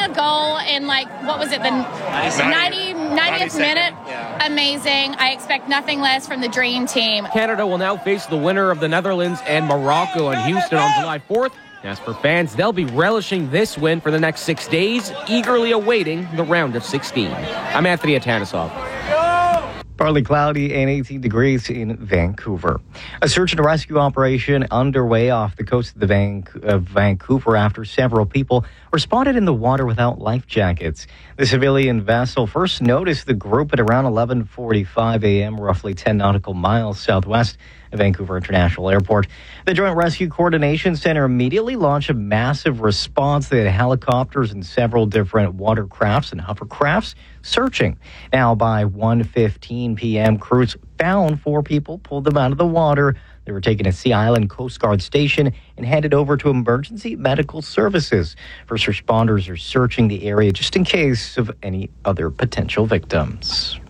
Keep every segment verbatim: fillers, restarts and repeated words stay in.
a goal in, like, what was it, the ninety, ninetieth minute? Yeah. Amazing. I expect nothing less from the Dream Team. Canada will now face the winner of the Netherlands and Morocco in Houston on July fourth. As for fans, they'll be relishing this win for the next six days, eagerly awaiting the round of sixteen. I'm Anthony Atanisov. Partly cloudy and eighteen degrees in Vancouver. A search and rescue operation underway off the coast of, the Van- of Vancouver after several people were spotted in the water without life jackets. The civilian vessel first noticed the group at around eleven forty-five a.m., roughly ten nautical miles southwest of Vancouver International Airport. The Joint Rescue Coordination Center immediately launched a massive response. They had helicopters and several different watercrafts and hovercrafts searching. Now, by one fifteen p.m., crews found four people, pulled them out of the water. They were taken to Sea Island Coast Guard Station and handed over to emergency medical services. First responders are searching the area just in case of any other potential victims.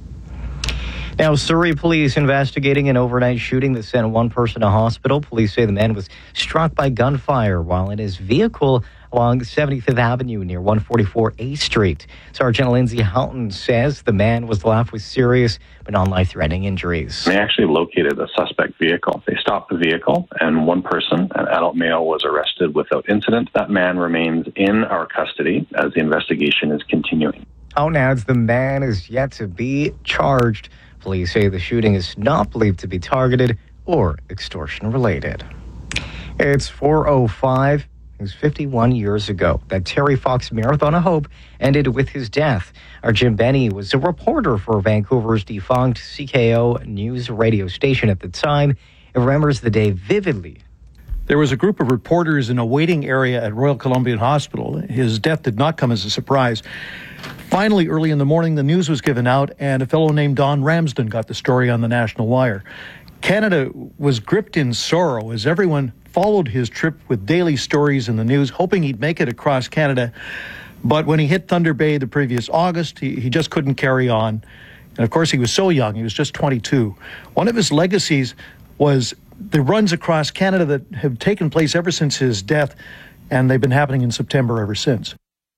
Now, Surrey police investigating an overnight shooting that sent one person to hospital. Police say the man was struck by gunfire while in his vehicle along seventy-fifth Avenue near one forty-four A Street. Sergeant Lindsay Houghton says the man was left with serious but non-life-threatening injuries. They actually located a suspect vehicle. They stopped the vehicle, and one person, an adult male, was arrested without incident. That man remains in our custody as the investigation is continuing. Houghton adds the man is yet to be charged. Police say the shooting is not believed to be targeted or extortion-related. It's four oh five. It was fifty-one years ago that Terry Fox Marathon of Hope ended with his death. Our Jim Benny was a reporter for Vancouver's defunct C K O News radio station at the time. He remembers the day vividly. There was a group of reporters in a waiting area at Royal Columbian Hospital. His death did not come as a surprise. Finally, early in the morning, the news was given out, and a fellow named Don Ramsden got the story on the National Wire. Canada was gripped in sorrow as everyone followed his trip with daily stories in the news, hoping he'd make it across Canada. But when he hit Thunder Bay the previous August, he, he just couldn't carry on. And of course, he was so young. He was just twenty-two. One of his legacies was the runs across Canada that have taken place ever since his death, and they've been happening in September ever since.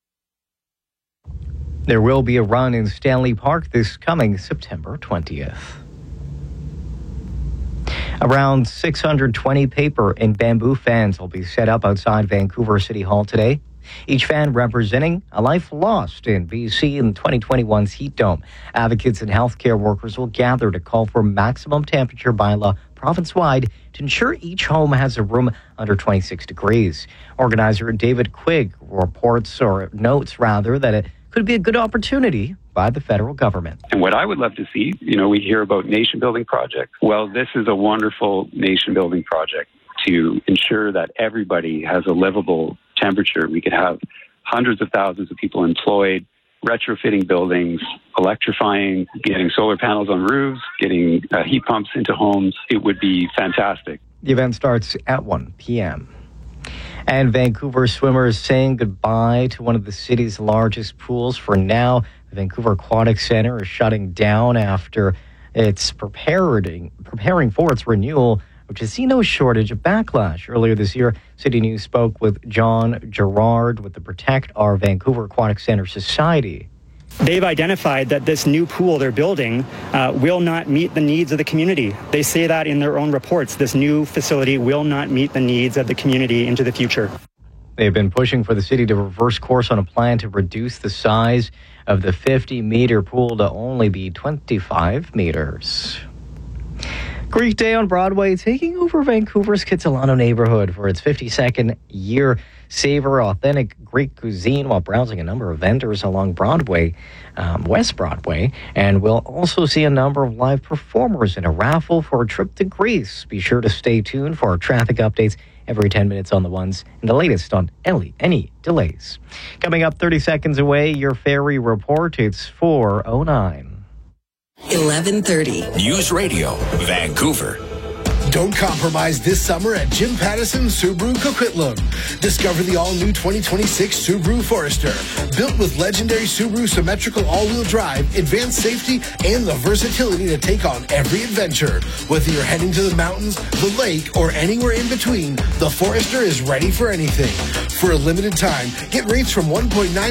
There will be a run in Stanley Park this coming September twentieth. Around six hundred twenty paper and bamboo fans will be set up outside Vancouver City Hall today. Each fan representing a life lost in B C in twenty twenty-one's heat dome. Advocates and healthcare workers will gather to call for maximum temperature bylaw province-wide to ensure each home has a room under twenty-six degrees. Organizer David Quigg reports, or notes rather, that it could be a good opportunity by the federal government. And what I would love to see, you know, we hear about nation-building projects. Well, this is a wonderful nation-building project to ensure that everybody has a livable temperature. We could have hundreds of thousands of people employed, retrofitting buildings, electrifying, getting solar panels on roofs, getting uh, heat pumps into homes. It would be fantastic. The event starts at one p.m. And Vancouver swimmers saying goodbye to one of the city's largest pools for now. The Vancouver Aquatic Centre is shutting down after it's preparing, preparing for its renewal, which has seen no shortage of backlash. Earlier this year, City News spoke with John Gerard with the Protect Our Vancouver Aquatic Centre Society. They've identified that this new pool they're building uh, will not meet the needs of the community. They say that in their own reports. This new facility will not meet the needs of the community into the future. They've been pushing for the city to reverse course on a plan to reduce the size of the fifty-meter pool to only be twenty-five meters. Greek Day on Broadway taking over Vancouver's Kitsilano neighborhood for its fifty-second year. Savor authentic Greek cuisine while browsing a number of vendors along Broadway, um, West Broadway. And we'll also see a number of live performers in a raffle for a trip to Greece. Be sure to stay tuned for our traffic updates every ten minutes on the ones and the latest on any, any delays. Coming up thirty seconds away, your ferry report. It's four oh nine. eleven thirty. News Radio, Vancouver. Don't compromise this summer at Jim Pattison Subaru Coquitlam. Discover the all-new twenty twenty-six Subaru Forester. Built with legendary Subaru symmetrical all-wheel drive, advanced safety, and the versatility to take on every adventure. Whether you're heading to the mountains, the lake, or anywhere in between, the Forester is ready for anything. For a limited time, get rates from one point nine